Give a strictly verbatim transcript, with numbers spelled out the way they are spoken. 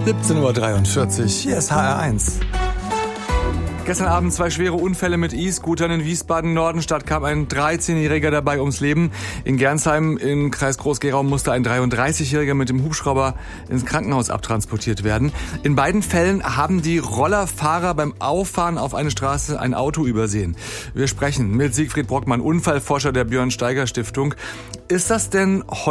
siebzehn Uhr dreiundvierzig, hier ist H R eins. Gestern Abend zwei schwere Unfälle mit E-Scootern in Wiesbaden-Nordenstadt, kam ein dreizehnjähriger dabei ums Leben. In Gernsheim im Kreis Groß-Gerau musste ein dreiunddreißigjähriger mit dem Hubschrauber ins Krankenhaus abtransportiert werden. In beiden Fällen haben die Rollerfahrer beim Auffahren auf eine Straße ein Auto übersehen. Wir sprechen mit Siegfried Brockmann, Unfallforscher der Björn Steiger Stiftung. Ist das denn heute